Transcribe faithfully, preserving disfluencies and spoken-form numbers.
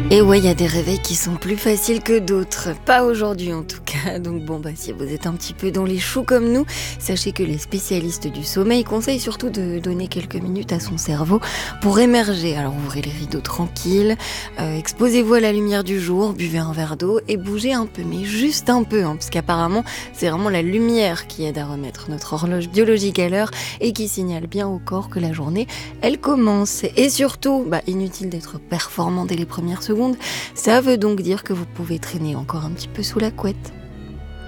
Et ouais, il y a des réveils qui sont plus faciles que d'autres. Pas aujourd'hui en tout cas. Donc bon, bah si vous êtes un petit peu dans les choux comme nous, sachez que les spécialistes du sommeil conseillent surtout de donner quelques minutes à son cerveau pour émerger. Alors ouvrez les rideaux tranquilles, euh, exposez-vous à la lumière du jour, buvez un verre d'eau et bougez un peu, mais juste un peu, hein, parce qu'apparemment c'est vraiment la lumière qui aide à remettre notre horloge biologique à l'heure et qui signale bien au corps que la journée, elle commence. Et surtout, bah, inutile d'être performant dès les premières secondes. Ça veut donc dire que vous pouvez traîner encore un petit peu sous la couette.